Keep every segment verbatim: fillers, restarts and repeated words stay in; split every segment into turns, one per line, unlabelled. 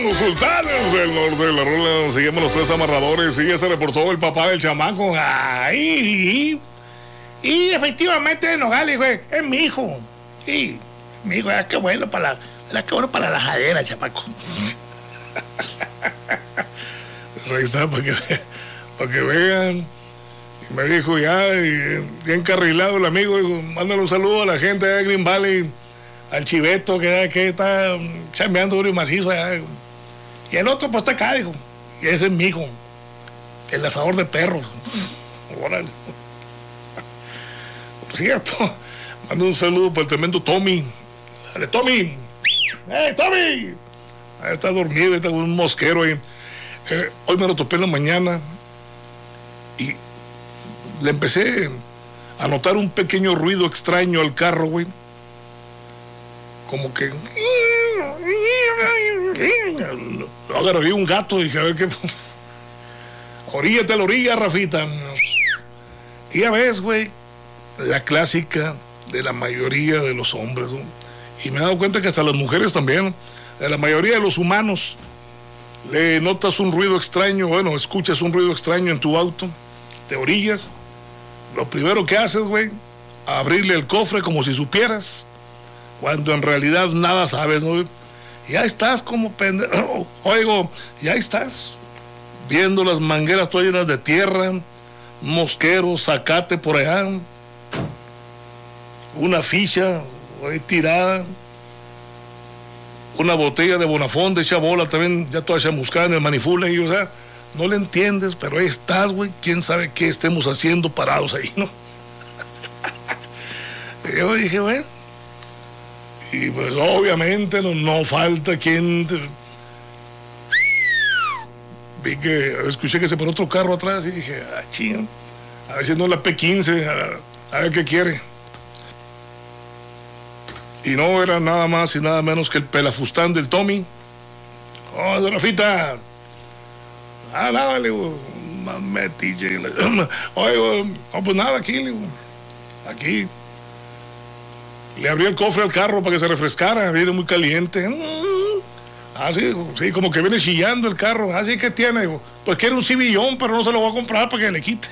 Los sultanes del norte de la rola se llaman Los Tres Amarradores y ya se reportó el papá del chamaco. Ay, y, y efectivamente Nogales, güey, es mi hijo. Sí, mi hijo, era que bueno para la, era que bueno para la jadera, chamaco. Pues ahí está, para que, para que vean. Y me dijo ya, y, bien encarrilado el amigo, dijo, mándale un saludo a la gente de Green Valley, al chiveto que, que está chambeando duro y macizo allá. Y el otro pues está acá, dijo. Y ese es mi hijo, el asador de perros. Órale. Por cierto, mando un saludo para el tremendo Tommy. Dale, Tommy. ¡Hey, Tommy! Ahí está dormido, está con un mosquero ahí. Eh, hoy me lo topé en la mañana y le empecé a notar un pequeño ruido extraño al carro, güey. Como que... Lo agarré un gato y dije, a ver qué... Oríllate a la orilla, Rafita. Y ya ves, güey, la clásica de la mayoría de los hombres, ¿no? Y me he dado cuenta que hasta las mujeres también, de la mayoría de los humanos, le notas un ruido extraño, bueno, escuchas un ruido extraño en tu auto, te orillas, lo primero que haces, güey, abrirle el cofre como si supieras, cuando en realidad nada sabes, ¿no? Ya estás como pendejo, oigo, ya estás viendo las mangueras todas llenas de tierra, mosqueros, zacate por allá, una ficha ahí tirada, una botella de Bonafón de chabola también, ya toda chamuscada en el manifula, y o sea, no le entiendes, pero ahí estás, güey, quién sabe qué estemos haciendo parados ahí, ¿no? Y yo dije, bueno, y pues obviamente no, no falta quien... Te... Vi que, escuché que se paró otro carro atrás y dije, ah, ching, a ver si no es la P quince, a, a ver qué quiere. Y no era nada más y nada menos que el pelafustán del Tommy. Oh, de Rafita. Ah, nada, le digo, metiche. Oye, no, pues nada, aquí, le digo, aquí. Le abrí el cofre al carro para que se refrescara, viene muy caliente. Ah, sí, sí, como que viene chillando el carro. Ah, sí, ¿qué tiene? Digo, pues quiere un cibillón, pero no se lo voy a comprar para que le quite.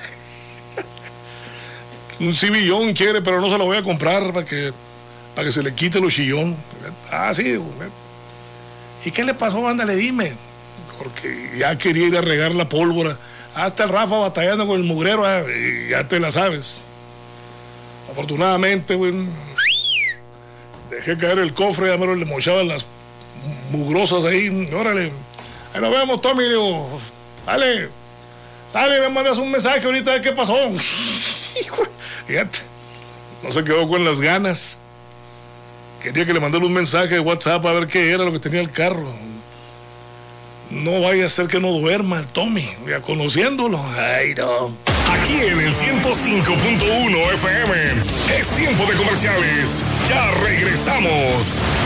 Un cibillón quiere, pero no se lo voy a comprar para que, para que se le quite los chillón. Ah, sí, digo. ¿Y qué le pasó? Ándale, dime. Porque ya quería ir a regar la pólvora. Hasta el Rafa batallando con el mugrero, ah, y ya te la sabes. Afortunadamente, güey, dejé caer el cofre, ya me le mochaba las mugrosas ahí. Órale, ahí nos vemos, Tommy. Digo, dale, sale, me mandas un mensaje ahorita de qué pasó. Fíjate, no se quedó con las ganas. Quería que le mandara un mensaje de WhatsApp a ver qué era lo que tenía el carro. No vaya a ser que no duerma el Tommy, ya conociéndolo. Ay, no.
Aquí en el ciento cinco punto uno F M es tiempo de comerciales. Ya regresamos.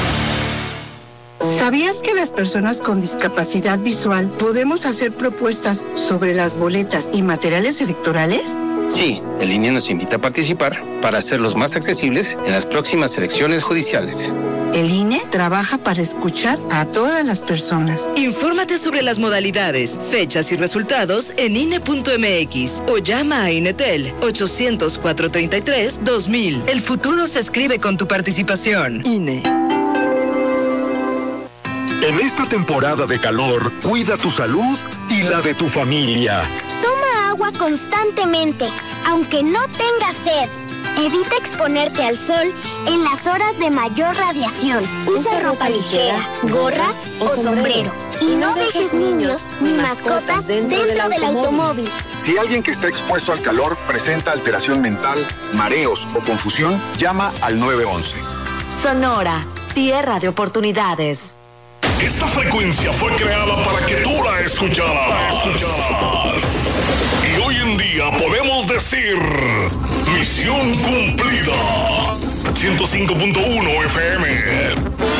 ¿Sabías que las personas con discapacidad visual podemos hacer propuestas sobre las boletas y materiales electorales?
Sí, el I N E nos invita a participar para hacerlos más accesibles en las próximas elecciones judiciales.
El I N E trabaja para escuchar a todas las personas.
Infórmate sobre las modalidades, fechas y resultados en I N E punto M X o llama a INETEL ochocientos, cuatrocientos treinta y tres, dos mil. El futuro se escribe con tu participación. I N E.
En esta temporada de calor, cuida tu salud y la de tu familia.
Toma agua constantemente, aunque no tengas sed. Evita exponerte al sol en las horas de mayor radiación. Usa ropa ligera, gorra o sombrero. Y no dejes niños ni mascotas dentro del automóvil.
Si alguien que está expuesto al calor presenta alteración mental, mareos o confusión, llama al nueve once.
Sonora, tierra de oportunidades.
Esta frecuencia fue creada para que tú la escucharas. La escucharas. Y hoy en día podemos decir: misión cumplida. ciento cinco punto uno F M.